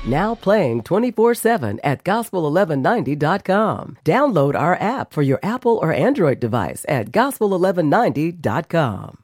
Now playing 24/7 at gospel1190.com. Download our app for your Apple or Android device at gospel1190.com.